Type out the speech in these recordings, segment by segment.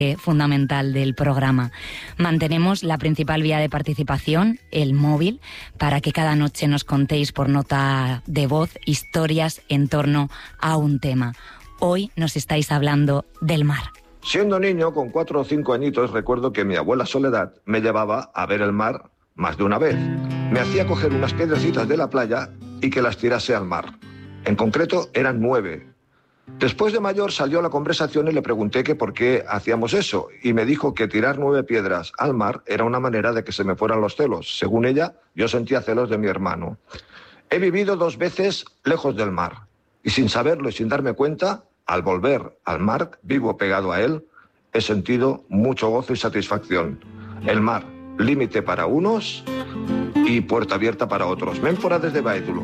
fundamental del programa. Mantenemos la principal vía de participación, el móvil, para que cada noche nos contéis por nota de voz historias en torno a un tema. Hoy nos estáis hablando del mar. Siendo niño, con 4 o 5 añitos, recuerdo que mi abuela Soledad me llevaba a ver el mar más de una vez. Me hacía coger unas piedrecitas de la playa y que las tirase al mar. En concreto, eran 9. Después de mayor salió la conversación y le pregunté que por qué hacíamos eso, y me dijo que tirar 9 piedras al mar era una manera de que se me fueran los celos. Según ella, yo sentía celos de mi hermano. He vivido 2 veces lejos del mar, y sin saberlo y sin darme cuenta, al volver al mar, vivo pegado a él, he sentido mucho gozo y satisfacción. El mar, límite para unos y puerta abierta para otros. Ménfora desde Baétulo.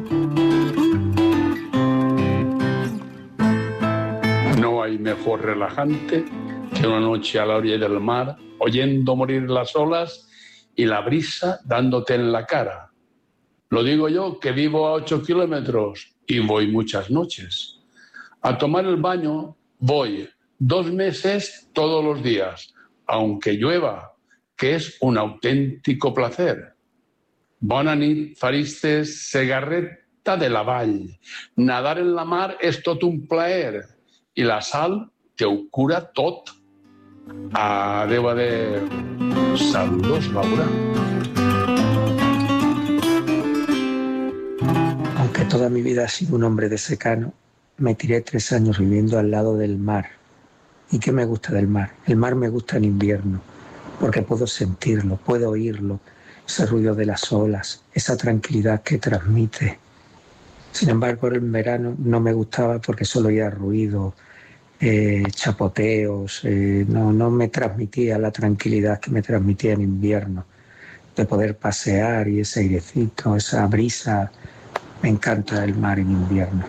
No hay mejor relajante que una noche a la orilla del mar, oyendo morir las olas y la brisa dándote en la cara. Lo digo yo, que vivo a 8 kilómetros y voy muchas noches. A tomar el baño voy 2 meses todos los días, aunque llueva, que es un auténtico placer. Bona nit, faristes, Segarreta de la Vall. Nadar en la mar és tot un plaer i la sal te ho cura tot. Adeu, adeu. Saludos, Laura. Aunque toda mi vida he sido un hombre de secano, me tiré 3 años viviendo al lado del mar. ¿Y qué me gusta del mar? El mar me gusta en invierno, porque puedo sentirlo, puedo oírlo, ese ruido de las olas, esa tranquilidad que transmite. Sin embargo, en verano no me gustaba porque solo oía ruido, chapoteos, no me transmitía la tranquilidad que me transmitía en invierno, de poder pasear y ese airecito, esa brisa. Me encanta el mar en invierno.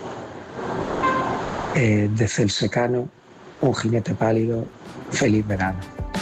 Desde el secano, un jinete pálido, feliz verano.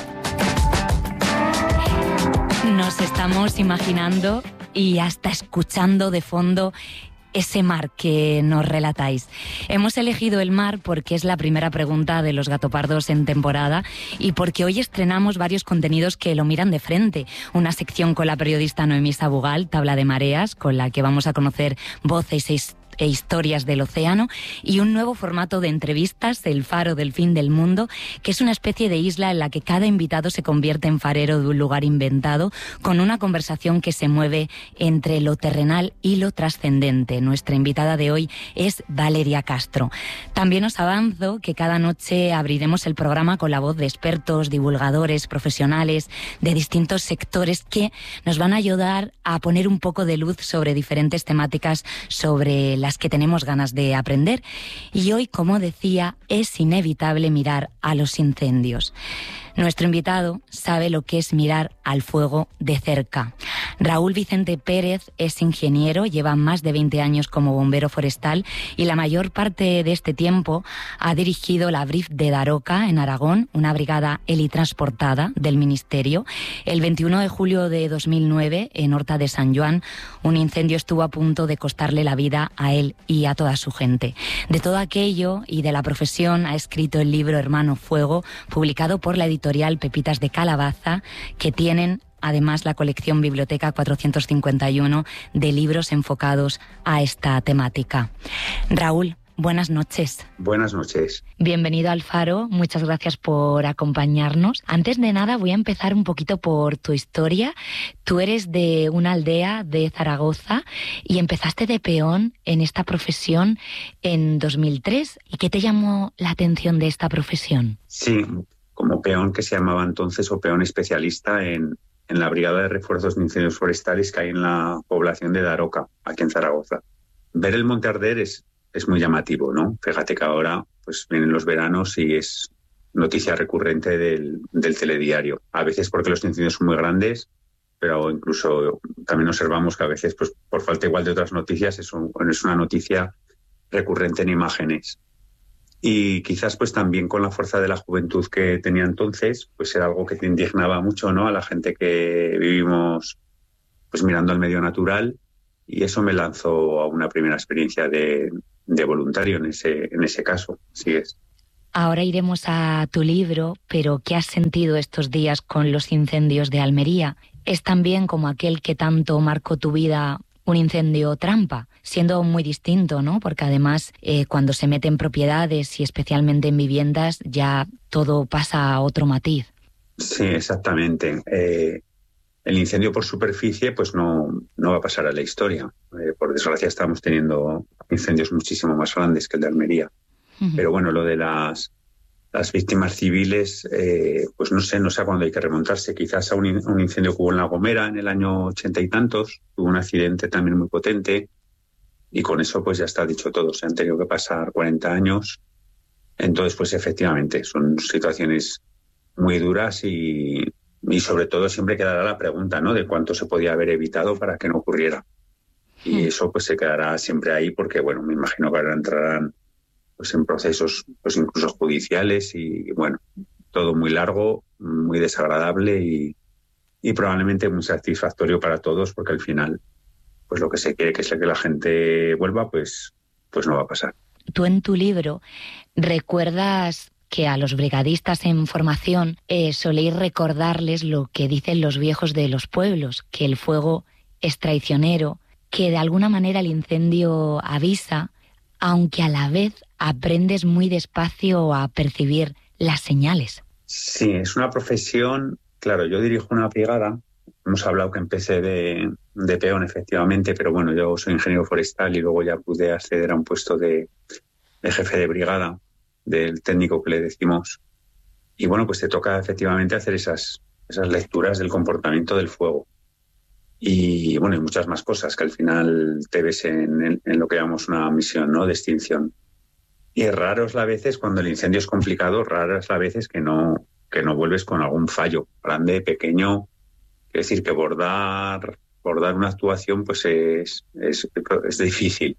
Nos estamos imaginando y hasta escuchando de fondo ese mar que nos relatáis. Hemos elegido el mar porque es la primera pregunta de Los Gatopardos en temporada y porque hoy estrenamos varios contenidos que lo miran de frente. Una sección con la periodista Noemí Sabugal, Tabla de Mareas, con la que vamos a conocer voces e historias del océano, y un nuevo formato de entrevistas, El Faro del Fin del Mundo, que es una especie de isla en la que cada invitado se convierte en farero de un lugar inventado, con una conversación que se mueve entre lo terrenal y lo trascendente. Nuestra invitada de hoy es Valeria Castro. También os avanzo que cada noche abriremos el programa con la voz de expertos, divulgadores, profesionales de distintos sectores que nos van a ayudar a poner un poco de luz sobre diferentes temáticas sobre las que tenemos ganas de aprender. Y hoy, como decía, es inevitable mirar a los incendios. Nuestro invitado sabe lo que es mirar al fuego de cerca. Raúl Vicente Pérez es ingeniero, lleva más de 20 años como bombero forestal y la mayor parte de este tiempo ha dirigido la BRIF de Daroca, en Aragón, una brigada helitransportada del Ministerio. El 21 de julio de 2009, en Horta de San Joan, un incendio estuvo a punto de costarle la vida a él y a toda su gente. De todo aquello y de la profesión ha escrito el libro Hermano Fuego, publicado por la editorial Pepitas de Calabaza, que tienen además la colección Biblioteca 451 de libros enfocados a esta temática. Raúl, buenas noches. Buenas noches. Bienvenido al Faro, muchas gracias por acompañarnos. Antes de nada voy a empezar un poquito por tu historia. Tú eres de una aldea de Zaragoza y empezaste de peón en esta profesión en 2003. ¿Y qué te llamó la atención de esta profesión? Sí, como peón, que se llamaba entonces, o peón especialista en la Brigada de Refuerzos de Incendios Forestales que hay en la población de Daroca, aquí en Zaragoza. Ver el monte arder es muy llamativo, ¿no? Fíjate que ahora pues vienen los veranos y es noticia recurrente del telediario. A veces porque los incendios son muy grandes, pero incluso también observamos que a veces, pues por falta igual de otras noticias, es una noticia recurrente en imágenes. Y quizás pues también con la fuerza de la juventud que tenía entonces, pues era algo que te indignaba mucho, ¿no? A la gente que vivimos pues mirando al medio natural, y eso me lanzó a una primera experiencia de voluntario en ese caso. Así es. Ahora iremos a tu libro, pero ¿qué has sentido estos días con los incendios de Almería? ¿Es también como aquel que tanto marcó tu vida un incendio trampa? Siendo muy distinto, ¿no? Porque además cuando se mete en propiedades y especialmente en viviendas ya todo pasa a otro matiz. Sí, exactamente. El incendio por superficie pues no va a pasar a la historia. Por desgracia estamos teniendo incendios muchísimo más grandes que el de Almería. Pero bueno, lo de las víctimas civiles, pues no sé a cuándo hay que remontarse. Quizás a un incendio que hubo en La Gomera en el año 80 y tantos, hubo un accidente también muy potente y con eso pues ya está dicho todo. Se han tenido que pasar 40 años. Entonces, pues efectivamente, son situaciones muy duras y sobre todo siempre quedará la pregunta, ¿no?, de cuánto se podía haber evitado para que no ocurriera. Y eso pues se quedará siempre ahí porque, bueno, me imagino que ahora entrarán pues en procesos pues incluso judiciales y bueno, todo muy largo, muy desagradable y probablemente muy satisfactorio para todos porque al final pues lo que se quiere que es que la gente vuelva pues no va a pasar. Tú en tu libro recuerdas que a los brigadistas en formación soléis recordarles lo que dicen los viejos de los pueblos, que el fuego es traicionero, que de alguna manera el incendio avisa, aunque a la vez aprendes muy despacio a percibir las señales. Sí, es una profesión, claro, yo dirijo una brigada, hemos hablado que empecé de peón efectivamente, pero bueno, yo soy ingeniero forestal y luego ya pude acceder a un puesto de jefe de brigada, del técnico que le decimos, y bueno, pues te toca efectivamente hacer esas lecturas del comportamiento del fuego. Y bueno, y muchas más cosas que al final te ves en lo que llamamos una misión, ¿no?, de extinción. Y raro es la veces cuando el incendio es complicado, raro es la veces que no vuelves con algún fallo, grande, pequeño. Es decir, que bordar una actuación pues es difícil.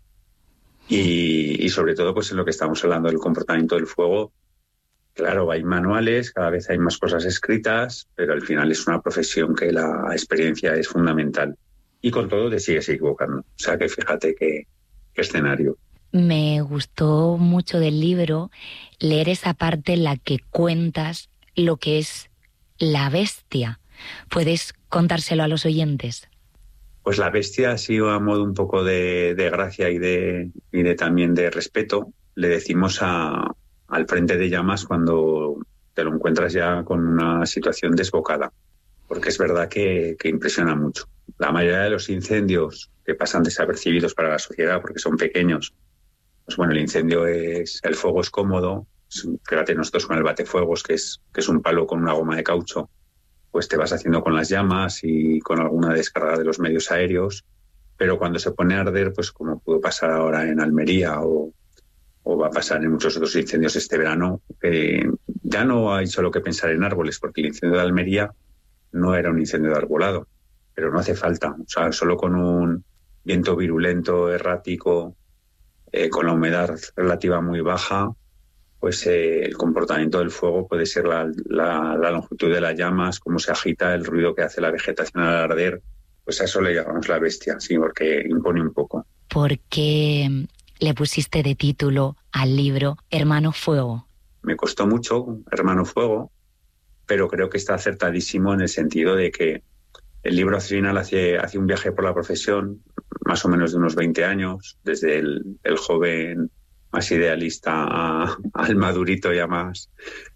Y sobre todo pues en lo que estamos hablando del comportamiento del fuego, claro, hay manuales, cada vez hay más cosas escritas, pero al final es una profesión que la experiencia es fundamental. Y con todo te sigues equivocando. O sea que fíjate qué escenario. Me gustó mucho del libro leer esa parte en la que cuentas lo que es la bestia. ¿Puedes contárselo a los oyentes? Pues la bestia ha sido a modo un poco de gracia y de también de respeto. Le decimos al frente de llamas cuando te lo encuentras ya con una situación desbocada, porque es verdad que impresiona mucho. La mayoría de los incendios que pasan desapercibidos para la sociedad porque son pequeños, pues bueno, el fuego es cómodo. Fíjate, nosotros con el batefuegos, que es un palo con una goma de caucho, pues te vas haciendo con las llamas y con alguna descarga de los medios aéreos, pero cuando se pone a arder, pues como pudo pasar ahora en Almería o va a pasar en muchos otros incendios este verano, ya no hay solo que pensar en árboles, porque el incendio de Almería no era un incendio de arbolado, pero no hace falta. O sea, solo con un viento virulento, errático, con la humedad relativa muy baja, pues el comportamiento del fuego puede ser la longitud de las llamas, cómo se agita, el ruido que hace la vegetación al arder, pues a eso le llamamos la bestia, sí, porque impone un poco. ¿Por qué le pusiste de título al libro Hermano Fuego? Me costó mucho Hermano Fuego, pero creo que está acertadísimo en el sentido de que el libro al final hace un viaje por la profesión, más o menos de unos 20 años, desde el joven más idealista al madurito ya más,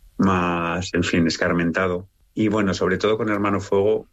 en fin, escarmentado. Y bueno, sobre todo con Hermano Fuego,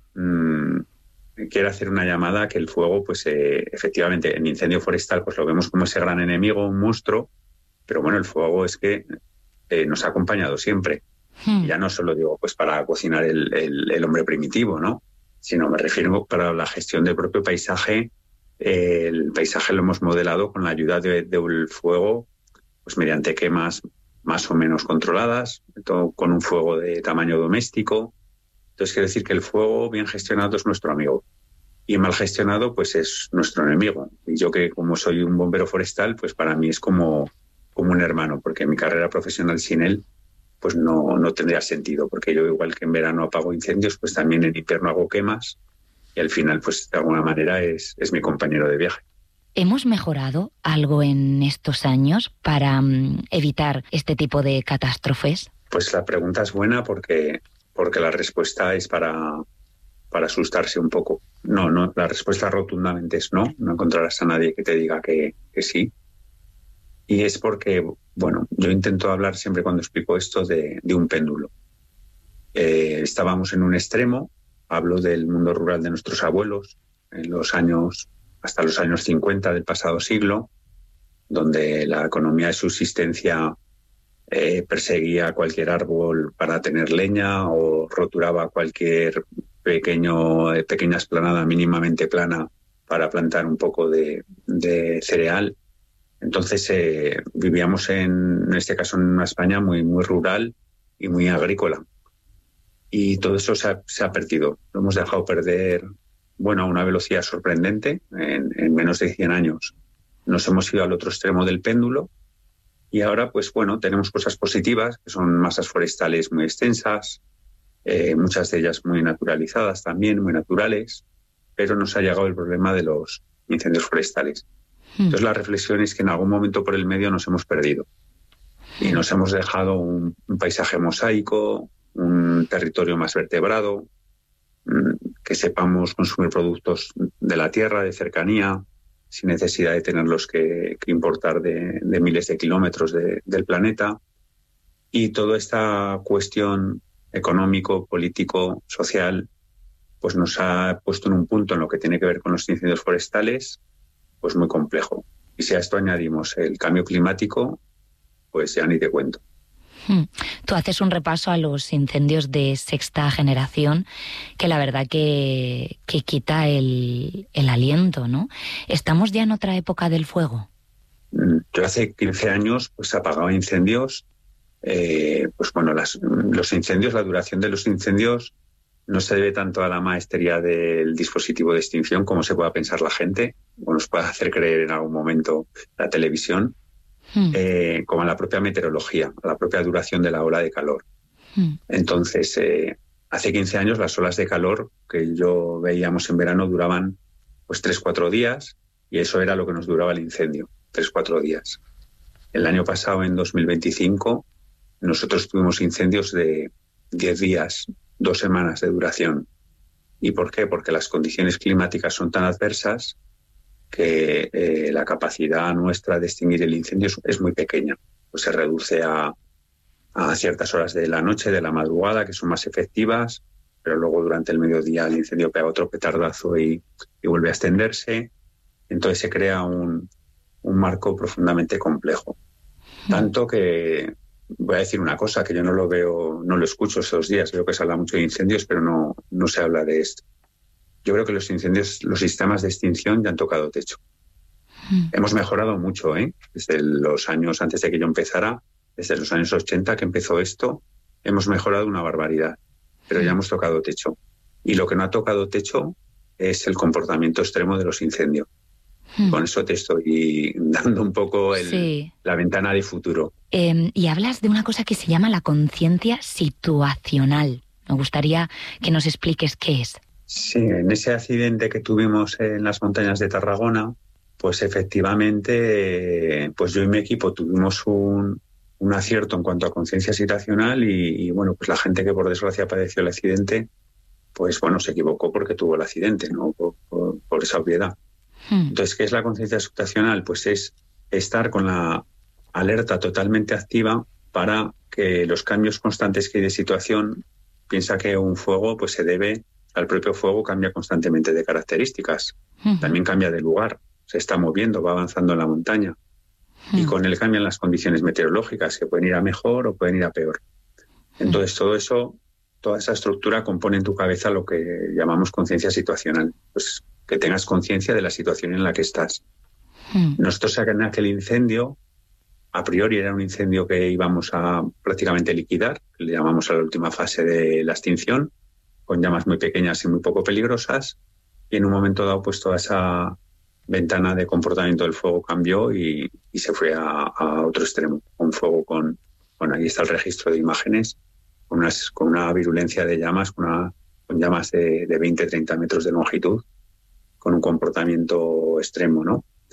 quiero hacer una llamada a que el fuego, pues efectivamente, en incendio forestal, pues lo vemos como ese gran enemigo, un monstruo, pero bueno, el fuego es que nos ha acompañado siempre. Ya no solo digo, pues para cocinar el hombre primitivo, ¿no?, sino me refiero para la gestión del propio paisaje. El paisaje lo hemos modelado con la ayuda del fuego, pues mediante quemas más o menos controladas, todo con un fuego de tamaño doméstico. Entonces quiero decir que el fuego bien gestionado es nuestro amigo y mal gestionado pues es nuestro enemigo. Y yo, que como soy un bombero forestal, pues para mí es como un hermano, porque mi carrera profesional sin él pues no tendría sentido, porque yo, igual que en verano apago incendios, pues también en invierno hago quemas y al final pues de alguna manera es mi compañero de viaje. ¿Hemos mejorado algo en estos años para evitar este tipo de catástrofes? Pues la pregunta es buena porque la respuesta es para asustarse un poco. No, la respuesta rotundamente es no. No encontrarás a nadie que te diga que sí. Y es porque, bueno, yo intento hablar siempre cuando explico esto de un péndulo. Estábamos en un extremo, hablo del mundo rural de nuestros abuelos, hasta los años 50 del pasado siglo, donde la economía de subsistencia perseguía cualquier árbol para tener leña o roturaba cualquier pequeña esplanada mínimamente plana para plantar un poco de cereal. Entonces vivíamos en este caso en una España muy, muy rural y muy agrícola. Y todo eso se ha perdido. Lo hemos dejado perder, a una velocidad sorprendente. En menos de 100 años nos hemos ido al otro extremo del péndulo. Y ahora, tenemos cosas positivas, que son masas forestales muy extensas, muchas de ellas muy naturalizadas también, muy naturales, pero nos ha llegado el problema de los incendios forestales. Entonces la reflexión es que en algún momento por el medio nos hemos perdido y nos hemos dejado un paisaje mosaico, un territorio más vertebrado, que sepamos consumir productos de la tierra, de cercanía, sin necesidad de tenerlos que importar de miles de kilómetros del planeta. Y toda esta cuestión económico, político, social, pues nos ha puesto en un punto en lo que tiene que ver con los incendios forestales, pues muy complejo. Y si a esto añadimos el cambio climático, pues ya ni te cuento. Tú haces un repaso a los incendios de sexta generación, que la verdad que quita el aliento, ¿no? ¿Estamos ya en otra época del fuego? Yo hace 15 años apagaba incendios. Los incendios, la duración de los incendios no se debe tanto a la maestría del dispositivo de extinción como se pueda pensar la gente, o nos puede hacer creer en algún momento la televisión, como a la propia meteorología, a la propia duración de la ola de calor. Entonces, hace 15 años las olas de calor que yo veíamos en verano duraban 3-4 días, y eso era lo que nos duraba el incendio, 3-4 días. El año pasado, en 2025, nosotros tuvimos incendios de 10 días, 2 semanas de duración. ¿Y por qué? Porque las condiciones climáticas son tan adversas que la capacidad nuestra de extinguir el incendio es muy pequeña. Pues se reduce a ciertas horas de la noche, de la madrugada, que son más efectivas, pero luego durante el mediodía el incendio pega otro petardazo y vuelve a extenderse. Entonces se crea un marco profundamente complejo. Tanto que, voy a decir una cosa, que yo no lo escucho estos días, veo que se habla mucho de incendios, pero no se habla de esto. Yo creo que los incendios, los sistemas de extinción ya han tocado techo. Hemos mejorado mucho, desde los años antes de que yo empezara, desde los años 80 que empezó esto, hemos mejorado una barbaridad, pero ya hemos tocado techo. Y lo que no ha tocado techo es el comportamiento extremo de los incendios. Con eso te estoy dando un poco la ventana de futuro. Y hablas de una cosa que se llama la conciencia situacional. Me gustaría que nos expliques qué es. Sí, en ese accidente que tuvimos en las montañas de Tarragona, pues efectivamente, pues yo y mi equipo tuvimos un acierto en cuanto a conciencia situacional y pues la gente que por desgracia padeció el accidente, pues se equivocó porque tuvo el accidente, ¿no? Por esa obviedad. Entonces, ¿qué es la conciencia situacional? Pues es estar con la alerta totalmente activa para que los cambios constantes que hay de situación, piensa que un fuego pues se debe al propio fuego, cambia constantemente de características, también cambia de lugar, se está moviendo, va avanzando en la montaña y con él cambian las condiciones meteorológicas, que pueden ir a mejor o pueden ir a peor. Entonces toda esa estructura compone en tu cabeza lo que llamamos conciencia situacional, pues que tengas conciencia de la situación en la que estás. Nosotros en aquel incendio, a priori era un incendio que íbamos a prácticamente liquidar, que le llamamos a la última fase de la extinción, con llamas muy pequeñas y muy poco peligrosas, y en un momento dado pues toda esa ventana de comportamiento del fuego cambió y se fue a otro extremo, un fuego ahí está el registro de imágenes, con una virulencia de llamas, con llamas de 20-30 metros de longitud, con un comportamiento extremo, ¿no?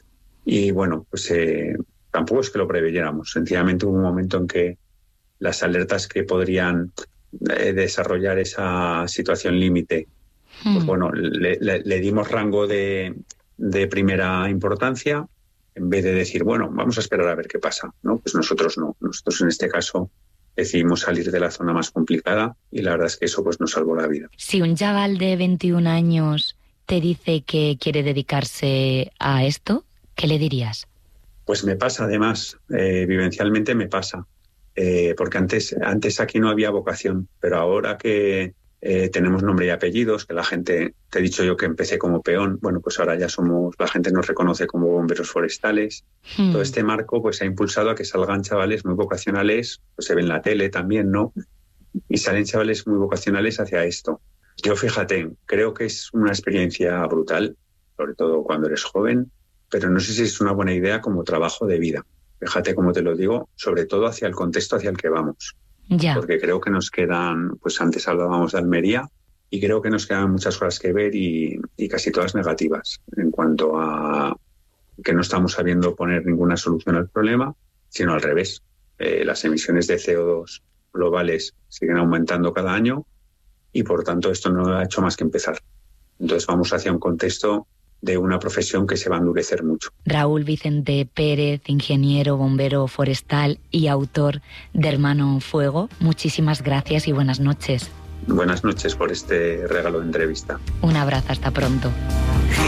Y bueno, pues tampoco es que lo preveyéramos. Sencillamente hubo un momento en que las alertas que podrían desarrollar esa situación límite, pues bueno, le dimos rango de primera importancia, en vez de decir, bueno, vamos a esperar a ver qué pasa, ¿no? Pues nosotros no. Nosotros en este caso decidimos salir de la zona más complicada y la verdad es que eso pues nos salvó la vida. Si un chaval de 21 años te dice que quiere dedicarse a esto, ¿qué le dirías? Pues me pasa además, vivencialmente me pasa, porque antes aquí no había vocación, pero ahora que tenemos nombre y apellidos, que la gente, te he dicho yo que empecé como peón, bueno, pues ahora ya la gente nos reconoce como bomberos forestales. Todo este marco pues ha impulsado a que salgan chavales muy vocacionales, pues se ve en la tele también, ¿no? Y salen chavales muy vocacionales hacia esto. Yo, fíjate, creo que es una experiencia brutal, sobre todo cuando eres joven, pero no sé si es una buena idea como trabajo de vida. Fíjate cómo te lo digo, sobre todo hacia el contexto hacia el que vamos. Ya. Porque creo que nos quedan, pues antes hablábamos de Almería, y creo que nos quedan muchas cosas que ver y casi todas negativas en cuanto a que no estamos sabiendo poner ninguna solución al problema, sino al revés. Las emisiones de CO2 globales siguen aumentando cada año y por tanto esto no ha hecho más que empezar. Entonces vamos hacia un contexto de una profesión que se va a endurecer mucho. Raúl Vicente Pérez, ingeniero, bombero forestal y autor de Hermano Fuego, muchísimas gracias y buenas noches. Buenas noches por este regalo de entrevista. Un abrazo, hasta pronto.